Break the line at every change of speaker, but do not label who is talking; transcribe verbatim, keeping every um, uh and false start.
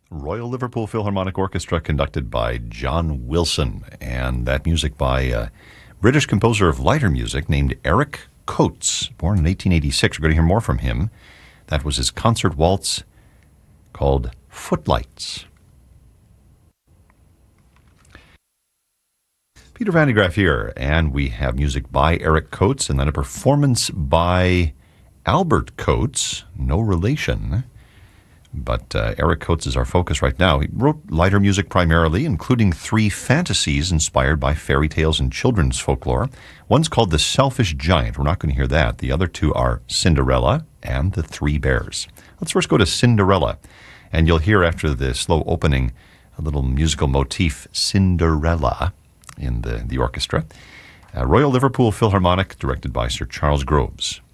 Royal Liverpool Philharmonic Orchestra conducted by John Wilson, and that music by a British composer of lighter music named Eric Coates, born in eighteen eighty-six. We're going to hear more from him. That was his concert waltz called Footlights. Peter Van de Graaff here, and we have music by Eric Coates and then a performance by Albert Coates, no relation. But uh, Eric Coates is our focus right now. He wrote lighter music primarily, including three fantasies inspired by fairy tales and children's folklore. One's called The Selfish Giant. We're not going to hear that. The other two are Cinderella and The Three Bears. Let's first go to Cinderella. And you'll hear after the slow opening a little musical motif, Cinderella, in the, the orchestra. Uh, Royal Liverpool Philharmonic, directed by Sir Charles Groves.